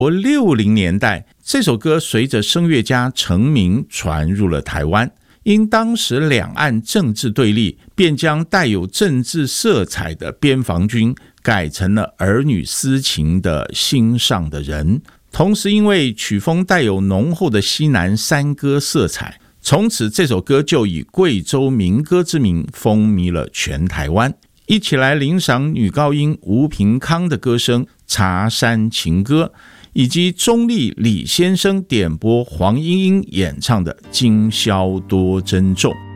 60年代，这首歌随着声乐家成名传入了台湾，因当时两岸政治对立，便将带有政治色彩的边防军改成了儿女私情的心上的人。同时因为曲风带有浓厚的西南山歌色彩，从此这首歌就以贵州民歌之名风靡了全台湾。一起来领赏女高音吴平康的歌声《茶山情歌》，以及中立李先生点播黄莺莺演唱的《今宵多珍重》。